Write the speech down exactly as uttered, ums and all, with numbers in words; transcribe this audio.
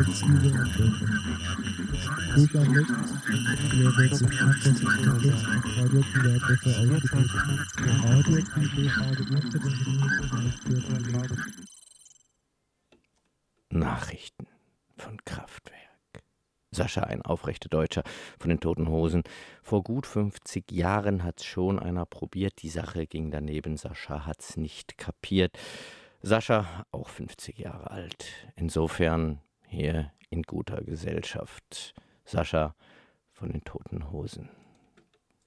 Liebe und Denken. Gut am Licht, der wird sich abwechselnd und radioaktive Abwässer ausgedrückt. Der radioaktive Phase unter den Minuten. Nachrichten von Kraftwerk. Sascha, ein aufrechter Deutscher von den Toten Hosen. Vor gut fünfzig Jahren hat's schon einer probiert. Die Sache ging daneben. Sascha hat's nicht kapiert. Sascha, auch fünfzig Jahre alt. Insofern hier in guter Gesellschaft. Sascha von den Toten Hosen.